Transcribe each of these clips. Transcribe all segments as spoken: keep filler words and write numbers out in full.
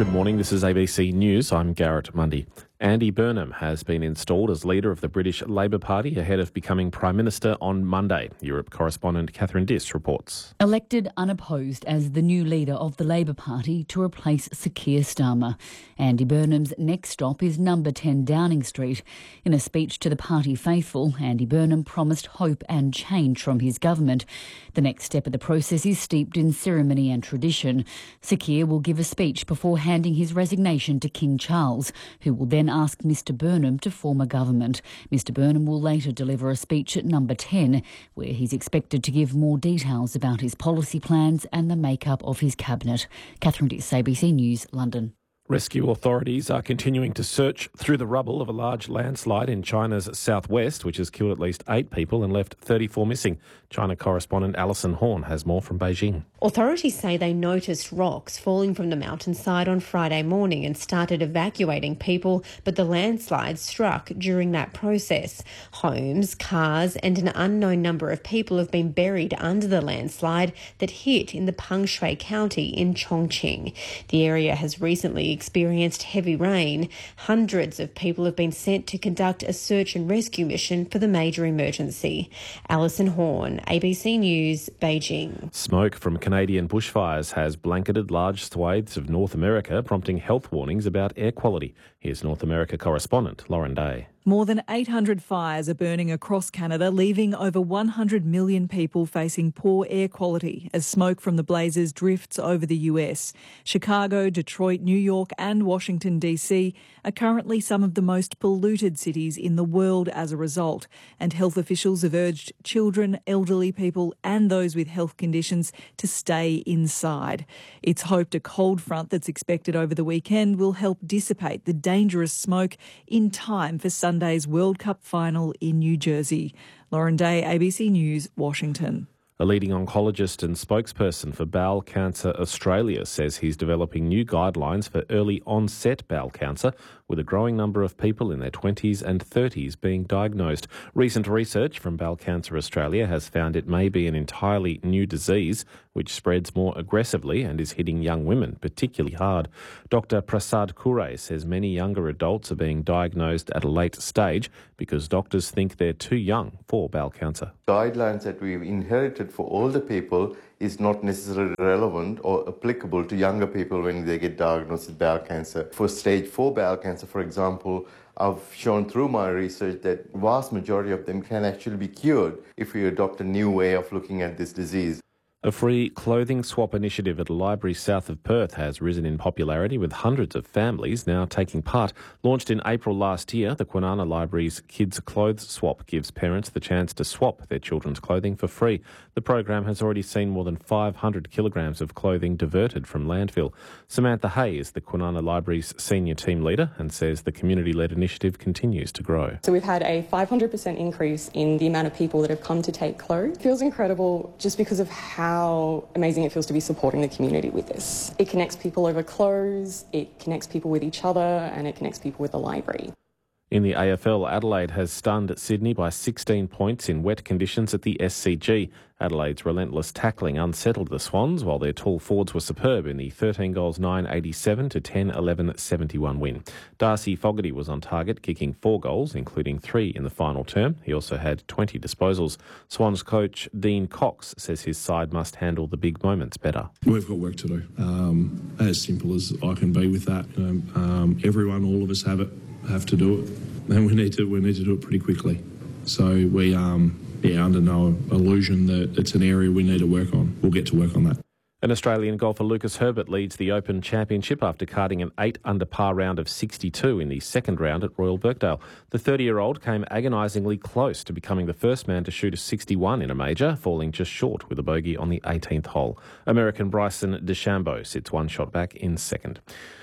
Good morning, this is A B C News. I'm Garrett Mundy. Andy Burnham has been installed as leader of the British Labor Party ahead of becoming Prime Minister on Monday. Europe correspondent Catherine Diss reports. Elected unopposed as the new leader of the Labor Party to replace Sir Keir Starmer. Andy Burnham's next stop is number ten Downing Street. In a speech to the party faithful, Andy Burnham promised hope and change from his government. The next step of the process is steeped in ceremony and tradition. Sir Keir will give a speech before handing his resignation to King Charles, who will then ask Mr Burnham to form a government. Mr Burnham will later deliver a speech at number ten, where he's expected to give more details about his policy plans and the makeup of his cabinet. Catherine Diss, A B C News, London. Rescue authorities are continuing to search through the rubble of a large landslide in China's southwest, which has killed at least eight people and left thirty-four missing. China correspondent Alison Horn has more from Beijing. Authorities say they noticed rocks falling from the mountainside on Friday morning and started evacuating people, but the landslide struck during that process. Homes, cars and an unknown number of people have been buried under the landslide that hit in the Pengshui County in Chongqing. The area has recently experienced heavy rain. Hundreds of people have been sent to conduct a search and rescue mission for the major emergency. Alison Horn, A B C News, Beijing. Smoke from Canadian bushfires has blanketed large swathes of North America, prompting health warnings about air quality. Here's North America correspondent Lauren Day. More than eight hundred fires are burning across Canada, leaving over one hundred million people facing poor air quality as smoke from the blazes drifts over the U S. Chicago, Detroit, New York and Washington D C are currently some of the most polluted cities in the world as a result, and health officials have urged children, elderly people and those with health conditions to stay inside. It's hoped a cold front that's expected over the weekend will help dissipate the dangerous smoke in time for Sunday's World Cup final in New Jersey. Lauren Day, A B C News, Washington. A leading oncologist and spokesperson for Bowel Cancer Australia says he's developing new guidelines for early onset bowel cancer, with a growing number of people in their twenties and thirties being diagnosed. Recent research from Bowel Cancer Australia has found it may be an entirely new disease which spreads more aggressively and is hitting young women particularly hard. Doctor Prasad Kure says many younger adults are being diagnosed at a late stage because doctors think they're too young for bowel cancer. Guidelines that we've inherited for older people is not necessarily relevant or applicable to younger people when they get diagnosed with bowel cancer. For stage four bowel cancer, for example, I've shown through my research that vast majority of them can actually be cured if we adopt a new way of looking at this disease. A free clothing swap initiative at a library south of Perth has risen in popularity, with hundreds of families now taking part. Launched in April last year, the Kwinana Library's Kids Clothes Swap gives parents the chance to swap their children's clothing for free. The program has already seen more than five hundred kilograms of clothing diverted from landfill. Samantha Hay is the Kwinana Library's senior team leader and says the community-led initiative continues to grow. So we've had a five hundred percent increase in the amount of people that have come to take clothes. It feels incredible just because of how how amazing it feels to be supporting the community with this. It connects people over clothes, it connects people with each other, and it connects people with the library. In the A F L, Adelaide has stunned Sydney by sixteen points in wet conditions at the S C G. Adelaide's relentless tackling unsettled the Swans, while their tall forwards were superb in the thirteen goals nine eighty-seven to ten eleven seventy-one win. Darcy Fogarty was on target, kicking four goals, including three in the final term. He also had twenty disposals. Swans coach Dean Cox says his side must handle the big moments better. We've got work to do. Um, as simple as I can be with that. You know, um, everyone, all of us have it. have to do it, and we need to we need to do it pretty quickly. So we um yeah under no illusion that it's an area we need to work on. We'll get to work on that. An Australian golfer, Lucas Herbert, leads the Open Championship after carding an eight under par round of sixty-two in the second round at Royal Birkdale. The thirty-year-old came agonisingly close to becoming the first man to shoot a sixty-one in a major, falling just short with a bogey on the eighteenth hole. American Bryson DeChambeau sits one shot back in second.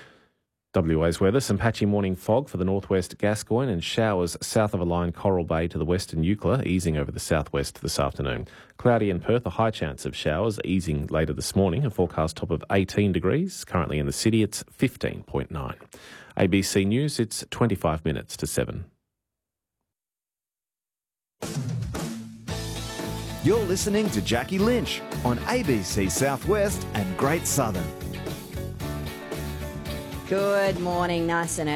W A's weather, some patchy morning fog for the northwest Gascoyne and showers south of a line Coral Bay to the western Eucla, easing over the southwest this afternoon. Cloudy in Perth, a high chance of showers, easing later this morning, a forecast top of eighteen degrees. Currently in the city, it's fifteen point nine. A B C News, it's twenty-five minutes to seven. You're listening to Jackie Lynch on A B C Southwest and Great Southern. Good morning, nice and